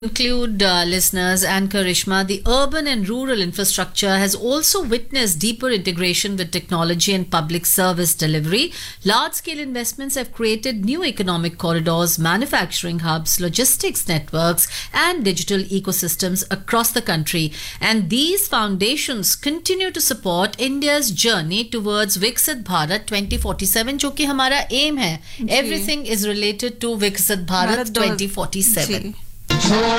Conclude, listeners and Karishma, the urban and rural infrastructure has also witnessed deeper integration with technology and public service delivery. Large scale investments have created new economic corridors, manufacturing hubs, logistics networks, and digital ecosystems across the country. And these foundations continue to support India's journey towards Viksit Bharat 2047, जो कि हमारा aim है. Everything is related to Viksit Bharat 2047.